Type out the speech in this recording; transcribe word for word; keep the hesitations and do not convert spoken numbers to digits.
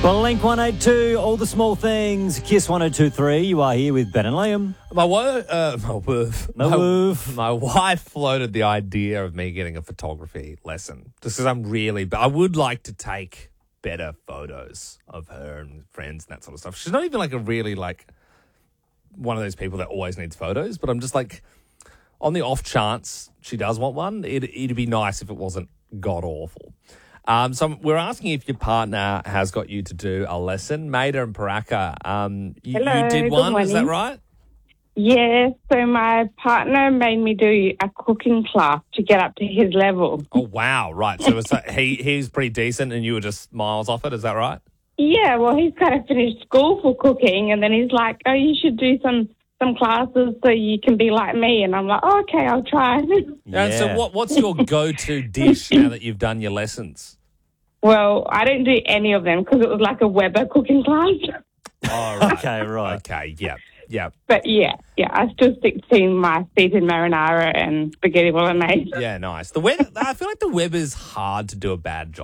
Blink one eighty-two, all the small things. Kiss one oh two point three. You are here with Ben and Liam. My wife, uh, my wife, My my, wife. my wife floated the idea of me getting a photography lesson just because I'm really, but I would like to take better photos of her and friends and that sort of stuff. She's not even like a really like one of those people that always needs photos, but I'm just like on the off chance she does want one, it, it'd be nice if it wasn't god awful. Um, so we're asking if your partner has got you to do a lesson. Maida and Paraka, um, you, Hello, you did good one, is that morning. right? Yeah, so my partner made me do a cooking class to get up to his level. Oh, wow, right. So it's, he he's pretty decent and you were just miles off it, is that right? Yeah, well, he's kind of finished school for cooking, and then he's like, oh, you should do some, some classes so you can be like me. And I'm like, oh, okay, I'll try. And so what, what's your go-to dish now that you've done your lessons? Well, I don't do any of them because it was like a Weber cooking class. Oh, right. Okay, right. Okay, yeah, yeah. But yeah, yeah, I still stick to my seasoned marinara and spaghetti bolognese. Yeah, nice. The web, I feel like the web is hard to do a bad job.